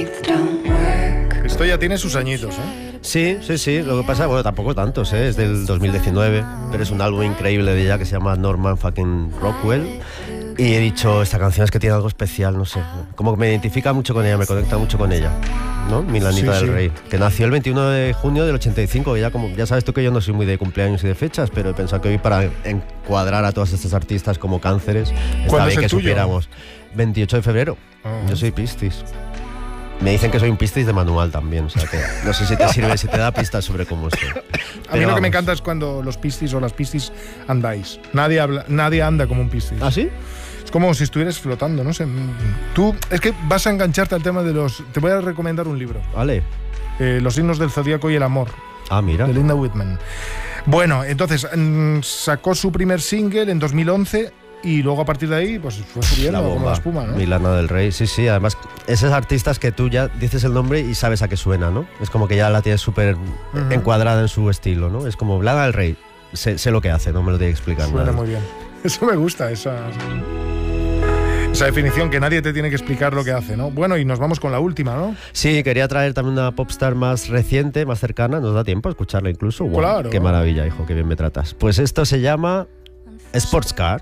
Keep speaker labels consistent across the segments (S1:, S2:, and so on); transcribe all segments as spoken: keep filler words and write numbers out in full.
S1: Esto ya tiene sus añitos, ¿eh?
S2: Sí, sí, sí. Lo que pasa, bueno, tampoco tantos, ¿eh? Es del dos mil diecinueve, pero es un álbum increíble de ella que se llama Norman fucking Rockwell. Y he dicho, esta canción es que tiene algo especial, no sé. Como que me identifica mucho con ella, me conecta mucho con ella, ¿no? Milanita
S1: Sí,
S2: del
S1: sí.
S2: Rey, que nació el veintiuno de junio del ochenta y cinco. Y ya, como, ya sabes tú que yo no soy muy de cumpleaños y de fechas, pero he pensado que hoy, para encuadrar a todas estas artistas como cánceres, está
S1: ¿Cuándo es
S2: bien
S1: el
S2: que
S1: tuyo?
S2: supiéramos. veintiocho de febrero.
S1: Oh.
S2: Yo soy Piscis. Me dicen que soy un Piscis de manual también, o sea que no sé si te sirve, si te da pistas sobre cómo estoy.
S1: A mí
S2: Pero
S1: lo que
S2: vamos.
S1: me encanta es cuando los piscis o las piscis andáis. Nadie, habla, nadie anda como un piscis.
S2: ¿Ah, sí?
S1: Es como si estuvieras flotando, no sé. Tú, es que vas a engancharte al tema de los... Te voy a recomendar un libro.
S2: Vale.
S1: Eh, los signos del zodíaco y el amor,
S2: Ah, mira.
S1: de Linda Whitman. Bueno, entonces mm, sacó su primer single en dos mil once y luego a partir de ahí pues fue subiendo
S2: La
S1: como
S2: bomba.
S1: la espuma, ¿no?
S2: Milana del Rey, sí, sí. Además, esos artistas que tú ya dices el nombre y sabes a qué suena, ¿no? Es como que ya la tienes súper
S1: Ujú.
S2: encuadrada en su estilo, ¿no? Es como Lana del Rey. Sé, sé lo que hace, no me lo tiene que explicar
S1: Suena
S2: nadie.
S1: muy bien. Eso me gusta, esa, esa definición, que nadie te tiene que explicar lo que hace, ¿no? Bueno, y nos vamos con la última, ¿no?
S2: Sí, quería traer también una popstar más reciente, más cercana. ¿Nos da tiempo a escucharla incluso? Guau,
S1: Claro.
S2: Qué maravilla, hijo, qué bien me tratas. Pues esto se llama Sportscar.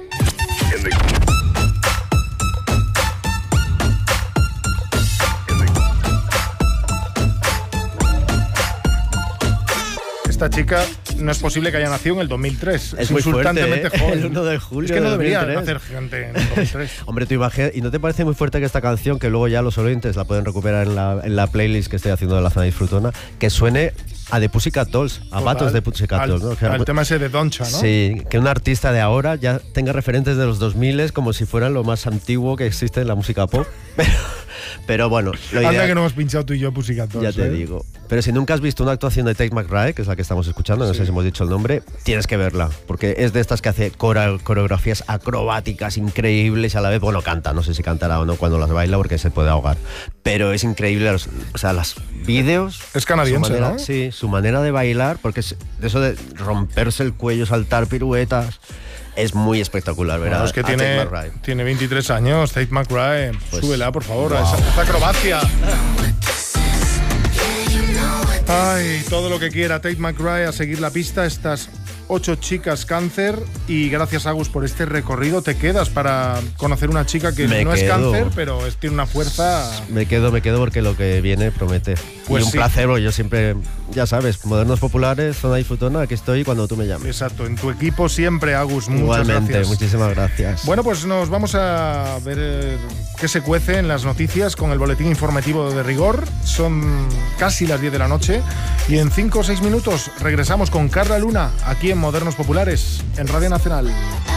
S1: Esta chica no es posible que haya nacido en el dos mil tres.
S2: Es muy fuerte,
S1: insultantemente
S2: ¿eh?
S1: joven.
S2: El uno de julio
S1: Es que no
S2: de
S1: debería
S2: dos mil tres.
S1: nacer gente en el dos mil tres.
S2: Hombre, tú imaginas, ¿y no te parece muy fuerte que esta canción, que luego ya los oyentes la pueden recuperar en la, en la playlist que estoy haciendo de la zona disfrutona, que suene a The Pussycat Dolls, a
S1: Total.
S2: patos de Pussycat
S1: Al-
S2: Dolls, ¿no? O sea,
S1: al tema ese de Doncha, ¿no?
S2: Sí, que un artista de ahora ya tenga referentes de los dos mil como si fueran lo más antiguo que existe en la música pop. Pero, pero bueno, lo
S1: Anda
S2: ideal,
S1: que no hemos pinchado tú y yo Pussycat Dolls,
S2: ya te
S1: ¿eh?
S2: digo. Pero si nunca has visto una actuación de Tate McRae, que es la que estamos escuchando, no
S1: Sí.
S2: sé si hemos dicho el nombre, tienes que verla, porque es de estas que hace cora- coreografías acrobáticas increíbles y a la vez, bueno, canta, no sé si cantará o no cuando las baila porque se puede ahogar, pero es increíble, los, o sea, los vídeos...
S1: Es canadiense,
S2: su manera,
S1: ¿no?
S2: Sí, su manera de bailar, porque es de eso de romperse el cuello, saltar piruetas, es muy espectacular, ¿verdad?
S1: Bueno, es que
S2: A Tate
S1: tiene,
S2: McRae.
S1: tiene veintitrés años, Tate McRae.
S2: Pues,
S1: Súbela, por favor,
S2: wow.
S1: a esa, a esa acrobacia. Ay, todo lo que quiera Tate McRae, a seguir la pista, estas ocho chicas cáncer. Y gracias, Agus, por este recorrido. Te quedas para conocer una chica que
S2: Me
S1: no es
S2: quedo.
S1: cáncer, pero es, tiene una fuerza.
S2: Me quedo, me quedo porque lo que viene promete.
S1: Pues
S2: y un
S1: sí.
S2: placer, porque yo siempre, ya sabes, Modernos Populares, Zona Disfrutona, aquí estoy cuando tú me llames.
S1: Exacto, en tu equipo siempre, Agus. Muchas
S2: Igualmente,
S1: gracias.
S2: muchísimas gracias.
S1: Bueno, pues nos vamos a ver eh, qué se cuece en las noticias con el boletín informativo de rigor. Son casi las diez de la noche y en cinco o seis minutos regresamos con Carla Luna aquí en Modernos Populares, en Radio Nacional.